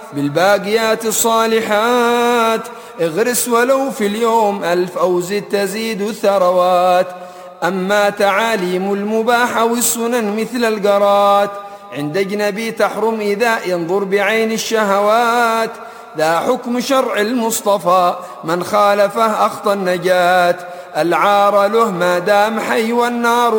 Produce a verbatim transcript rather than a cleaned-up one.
بالباقيات الصالحات. اغرس ولو في اليوم ألف أو زد تزيد الثروات. أما تعاليم المباح والسنن مثل القرات عند أجنبي تحرم إذا ينظر بعين الشهوات. ذا حكم شرع المصطفى من خالفه أخطى النجاة. العار له ما دام حي والنار